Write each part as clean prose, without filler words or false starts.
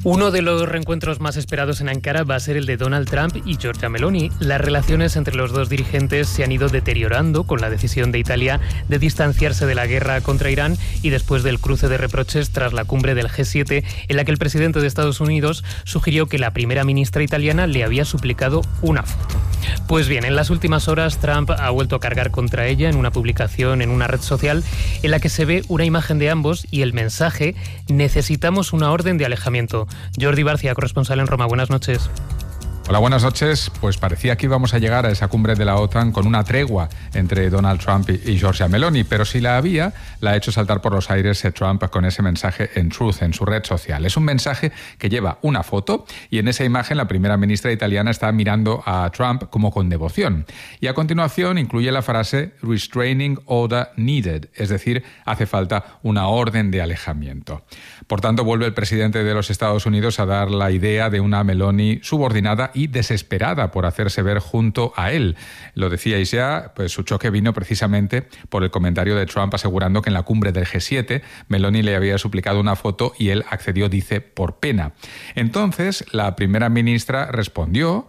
Uno de los reencuentros más esperados en Ankara va a ser el de Donald Trump y Giorgia Meloni. Las relaciones entre los dos dirigentes se han ido deteriorando con la decisión de Italia de distanciarse de la guerra contra Irán y después del cruce de reproches tras la cumbre del G7, en la que el presidente de Estados Unidos sugirió que la primera ministra italiana le había suplicado una foto. Pues bien, en las últimas horas Trump ha vuelto a cargar contra ella en una publicación en una red social en la que se ve una imagen de ambos y el mensaje: necesitamos una orden de alejamiento. Jordi Barcia, corresponsal en Roma, buenas noches. Hola, buenas noches. Pues parecía que íbamos a llegar a esa cumbre de la OTAN con una tregua entre Donald Trump y Giorgia Meloni, pero si la había, la ha hecho saltar por los aires Trump con ese mensaje en Truth, en su red social. Es un mensaje que lleva una foto y en esa imagen la primera ministra italiana está mirando a Trump como con devoción. Y a continuación incluye la frase Restraining Order Needed, es decir, hace falta una orden de alejamiento. Por tanto, vuelve el presidente de los Estados Unidos a dar la idea de una Meloni subordinada y desesperada por hacerse ver junto a él. Lo decíais ya, pues su choque vino precisamente por el comentario de Trump asegurando que en la cumbre del G7 Meloni le había suplicado una foto y él accedió, dice, por pena. Entonces, la primera ministra respondió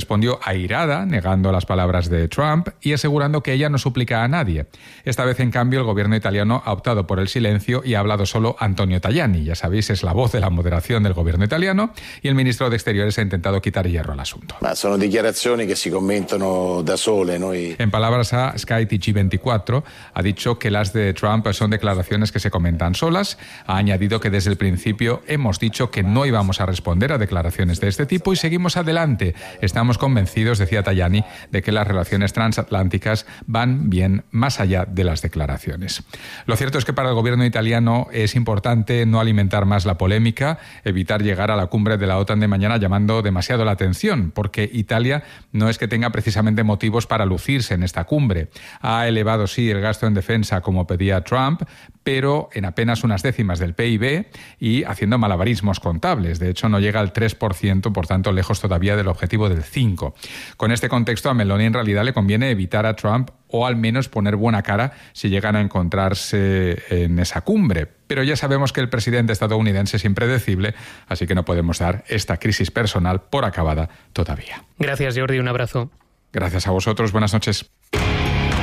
airada, negando las palabras de Trump y asegurando que ella no suplica a nadie. Esta vez, en cambio, el gobierno italiano ha optado por el silencio y ha hablado solo Antonio Tajani. Ya sabéis, es la voz de la moderación del gobierno italiano y el ministro de Exteriores ha intentado quitar hierro al asunto. Sono dichiarazioni che si commentano da sole. En palabras a Sky TG24, ha dicho que las de Trump son declaraciones que se comentan solas. Ha añadido que desde el principio hemos dicho que no íbamos a responder a declaraciones de este tipo y seguimos adelante. Estamos convencidos, decía Tajani, de que las relaciones transatlánticas van bien más allá de las declaraciones. Lo cierto es que para el gobierno italiano es importante no alimentar más la polémica, evitar llegar a la cumbre de la OTAN de mañana llamando demasiado la atención, porque Italia no es que tenga precisamente motivos para lucirse en esta cumbre. Ha elevado, sí, el gasto en defensa como pedía Trump, pero en apenas unas décimas del PIB y haciendo malabarismos contables. De hecho, no llega al 3%, por tanto, lejos todavía del objetivo del 5%. Con este contexto, a Meloni en realidad le conviene evitar a Trump o al menos poner buena cara si llegan a encontrarse en esa cumbre. Pero ya sabemos que el presidente estadounidense es impredecible, así que no podemos dar esta crisis personal por acabada todavía. Gracias, Jordi. Un abrazo. Gracias a vosotros. Buenas noches.